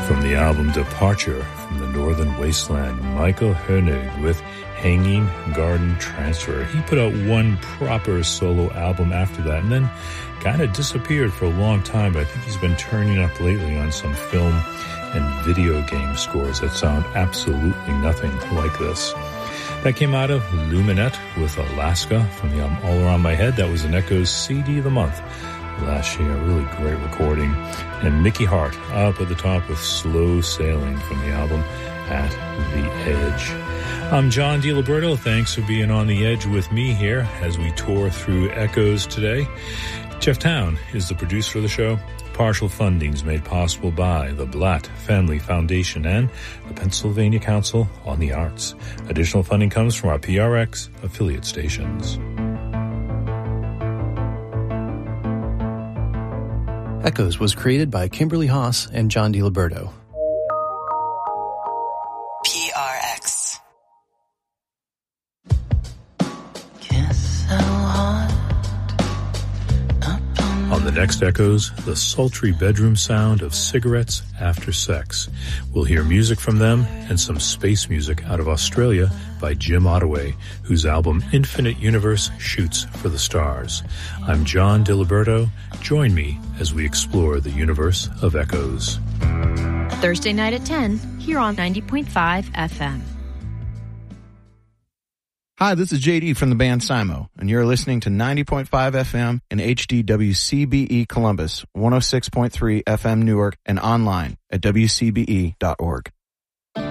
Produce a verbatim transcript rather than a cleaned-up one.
From the album Departure from the Northern Wasteland, Michael Hoenig with Hanging Garden Transfer. He put out one proper solo album after that and then kind of disappeared for a long time, but I think he's been turning up lately on some film and video game scores that sound absolutely nothing like this. That came out of Luminette with Alaska from the album All Around My Head. That was an Echoes C D of the month last year. Really great recording. And Mickey Hart up at the top with Slow Sailing from the album At the Edge. I'm John DiLiberto. Thanks for being on the edge with me here as we tour through Echoes today. Jeff Town is the producer of the show. Partial funding is made possible by the Blatt Family Foundation and the Pennsylvania Council on the Arts. Additional funding comes from our P R X affiliate stations. Echoes was created by Kimberly Haas and John DiLiberto. P R X. On the next Echoes, the sultry bedroom sound of cigarettes after sex. We'll hear music from them and some space music out of Australia by Jim Ottaway, whose album Infinite Universe shoots for the stars. I'm John DiLiberto. Join me as we explore the universe of Echoes. Thursday night at ten, here on ninety point five F M. Hi, this is J D from the band Simo, and you're listening to ninety point five F M and H D W C B E Columbus, one oh six point three F M Newark, and online at W C B E dot org.